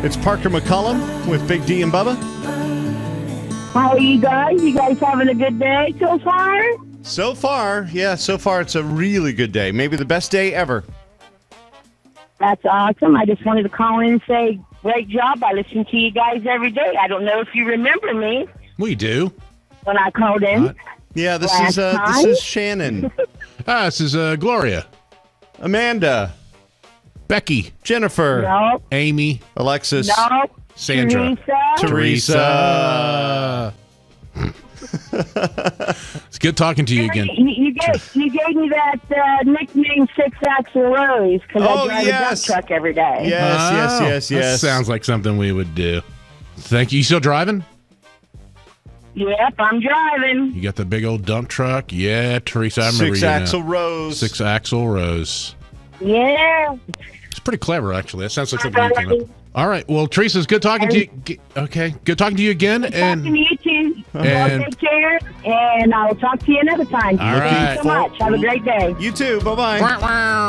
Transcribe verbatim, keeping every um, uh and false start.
It's Parker McCullum with Big D and Bubba. How are you guys? You guys having a good day so far? So far, yeah, so far it's a really good day. Maybe the best day ever. That's awesome. I just wanted to call in and say, great job. I listen to you guys every day. I don't know if you remember me We do. when I called in. What? Yeah, this Last is uh, this time? is Shannon, Ah, this is uh, Gloria, Amanda, Becky, Jennifer, No, Amy, Alexis, no. Sandra, Teresa. Teresa. It's good talking to you again. You, you, gave, you gave me that uh, nickname Six Axle Rose because Oh, I drive yes. a dump truck every day. Yes, yes, Oh, yes, that yes. sounds like something we would do. Thank you. You still driving? Yep, I'm driving. You got the big old dump truck? Yeah, Teresa, I remember Six you now. Axle Rose. Six Axle Rose. Yeah. It's pretty clever, actually. That sounds like something you came up with. All right. Well, Teresa, it's good talking to you. G- Okay. Good talking to you again. Talking to And you too. and- Take care, and I'll talk to you another time. All Thank right. you so much. Have a great day. You too. Bye bye.